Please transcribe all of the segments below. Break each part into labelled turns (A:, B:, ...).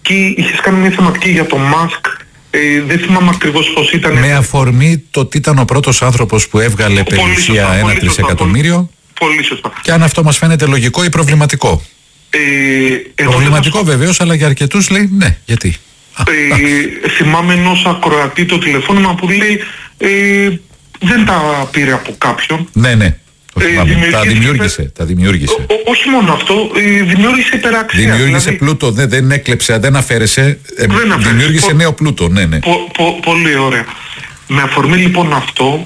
A: θεματική, είχες κάνει μια θεματική για το Μάσκ, δεν θυμάμαι ακριβώς πώς ήταν.
B: Με αφορμή το ότι ήταν ο πρώτος άνθρωπος που έβγαλε περιουσία 1 τρισεκατομμύριο.
A: Πολύ σωστά.
B: Και αν αυτό μας φαίνεται λογικό ή προβληματικό. Προβληματικό βεβαίως, αλλά για αρκετούς λέει ναι, γιατί.
A: Θυμάμαι ενός ακροατή το τηλεφώνημα που λέει δεν τα πήρε από κάποιον.
B: Ναι. Τα δημιούργησε.
A: Όχι μόνο αυτό, δημιούργησε υπεραξία.
B: Δημιούργησε
A: δηλαδή,
B: πλούτο, δεν έκλεψε, δεν αφαίρεσε, δημιούργησε νέο πλούτο, ναι.
A: Πολύ ωραία. Με αφορμή λοιπόν αυτό,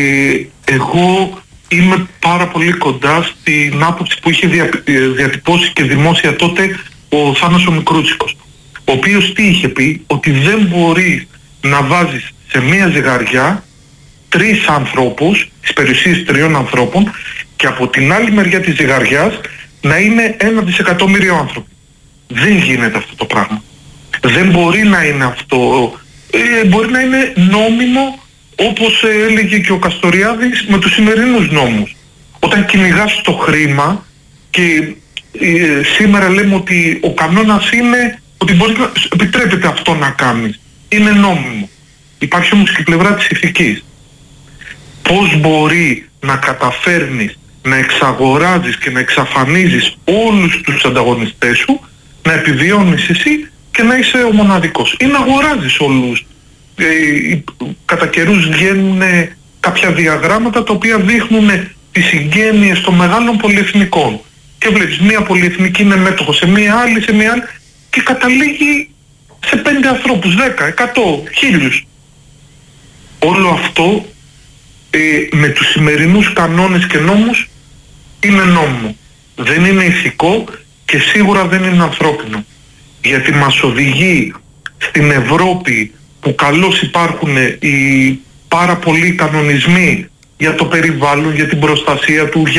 A: εγώ είμαι πάρα πολύ κοντά στην άποψη που είχε διατυπώσει και δημόσια τότε ο Θάνος ο Μικρούτσικος, ο οποίος τι είχε πει, ότι δεν μπορείς να βάζεις σε μία ζυγαριά 3 ανθρώπους, τις περιουσίες 3 ανθρώπων, και από την άλλη μεριά της ζυγαριάς να είναι 1 δισεκατομμύριο άνθρωποι. Δεν γίνεται αυτό το πράγμα. Δεν μπορεί να είναι αυτό. Μπορεί να είναι νόμιμο, όπως έλεγε και ο Καστοριάδης, με τους σημερινούς νόμους. Όταν κυνηγάς το χρήμα και σήμερα λέμε ότι ο κανόνας είναι ότι μπορεί να επιτρέπεται αυτό να κάνεις. Είναι νόμιμο. Υπάρχει όμως και η πλευρά της ηθικής. Πώς μπορεί να καταφέρνεις να εξαγοράζεις και να εξαφανίζεις όλους τους ανταγωνιστές σου, να επιβιώνεις εσύ και να είσαι ο μοναδικός. Ή να αγοράζεις όλους. Κατά καιρούς βγαίνουν κάποια διαγράμματα τα οποία δείχνουν τις συγγένειες των μεγάλων πολυεθνικών. Και βλέπεις μία πολυεθνική είναι μέτοχο σε μία άλλη, και καταλήγει σε 5 ανθρώπους, 10, 100, 1000. Όλο αυτό με τους σημερινούς κανόνες και νόμους είναι νόμιμο. Δεν είναι ηθικό και σίγουρα δεν είναι ανθρώπινο. Γιατί μας οδηγεί στην Ευρώπη που καλώς υπάρχουν οι πάρα πολλοί κανονισμοί για το περιβάλλον, για την προστασία του,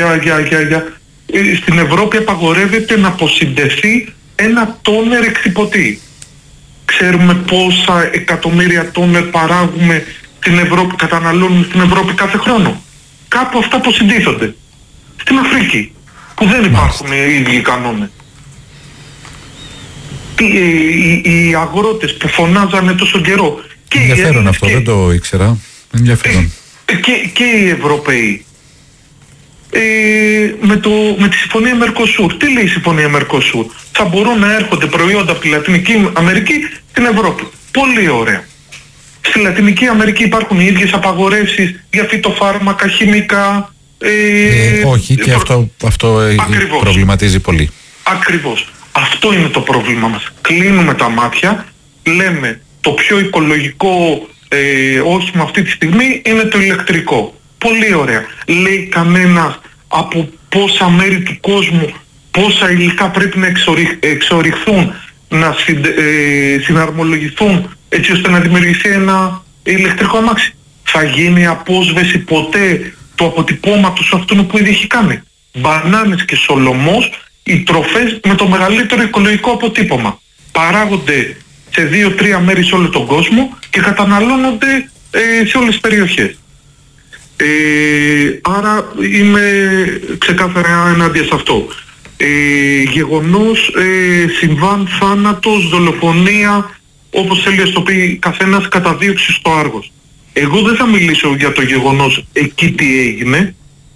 A: στην Ευρώπη απαγορεύεται να αποσυντεθεί 1 τόνερ εκτυπωτή. Ξέρουμε πόσα εκατομμύρια τόνερ παράγουμε στην Ευρώπη, καταναλώνουμε στην Ευρώπη κάθε χρόνο. Κάπου αυτά αποσυντήθονται. Στην Αφρική, που δεν υπάρχουν οι ίδιοι κανόνες. Οι αγρότες που φωνάζανε τόσο καιρό.
B: Ενδιαφέρον αυτό, δεν το ήξερα. Ενδιαφέρον.
A: Και οι Ευρωπαίοι. Με τη Συμφωνία Μερκοσούρ. Τι λέει η Συμφωνία Μερκοσούρ? Θα μπορούν να έρχονται προϊόντα από τη Λατινική Αμερική στην Ευρώπη. Πολύ ωραία. Στη Λατινική Αμερική υπάρχουν οι ίδιες απαγορεύσεις για φυτοφάρμακα, χημικά.
B: Όχι, και αυτό προβληματίζει πολύ.
A: Ακριβώς. Αυτό είναι το πρόβλημα μας. Κλείνουμε τα μάτια, λέμε το πιο οικολογικό όχημα αυτή τη στιγμή είναι το ηλεκτρικό. Πολύ ωραία. Λέει κανένας από πόσα μέρη του κόσμου, πόσα υλικά πρέπει να εξοριχθούν, να συναρμολογηθούν έτσι ώστε να δημιουργηθεί ένα ηλεκτρικό αμάξι. Θα γίνει απόσβεση ποτέ του αποτυπώματος αυτού που ήδη έχει κάνει? Μπανάνες και Σολομός, οι τροφές με το μεγαλύτερο οικολογικό αποτύπωμα. Παράγονται σε 2-3 μέρη σε όλο τον κόσμο και καταναλώνονται σε όλες τις περιοχές. Άρα είμαι ξεκάθαρα ενάντια σε αυτό. Γεγονός, συμβάν, θάνατος, δολοφονία, όπως θέλει να το πει καθένας, καταδίωξη στο Άργος. Εγώ δεν θα μιλήσω για το γεγονός εκεί τι έγινε,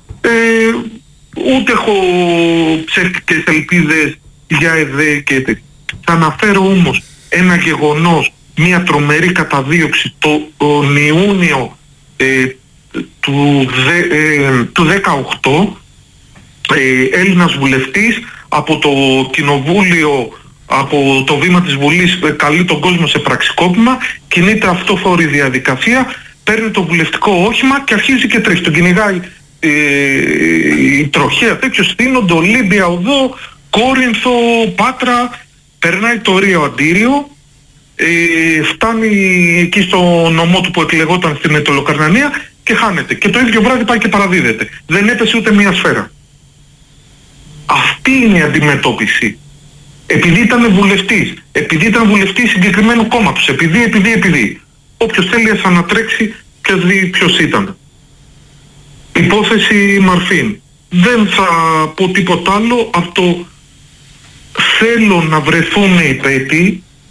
A: ούτε έχω ψεύτικες ελπίδες για ΕΔΕ και τέτοια. Θα αναφέρω όμως ένα γεγονός, μια τρομερή καταδίωξη τον Ιούνιο του 18, Έλληνας βουλευτής από το κοινοβούλιο, από το βήμα της Βουλής, καλεί τον κόσμο σε πραξικόπημα, κινείται αυτόφορη διαδικασία, παίρνει το βουλευτικό όχημα και αρχίζει και τρέχει. Τον κυνηγάει η τροχέα, τέτοιο στείνονται, Ολύμπια Οδό, Κόρινθο, Πάτρα, περνάει το Ρίο Αντίριο, φτάνει εκεί στο νομό του που εκλεγόταν στην Αιτωλοκαρνανία και χάνεται. Και το ίδιο βράδυ πάει και παραδίδεται. Δεν έπεσε ούτε μία σφαίρα. Αυτή είναι η αντιμετώπιση. Επειδή ήταν βουλευτής συγκεκριμένου κόμματος, επειδή. Όποιος θέλει ας ανατρέξει και ας δει ποιος ήταν. Υπόθεση Μαρφίν. Δεν θα πω τίποτα άλλο από το θέλω να βρεθούν οι πέτοι,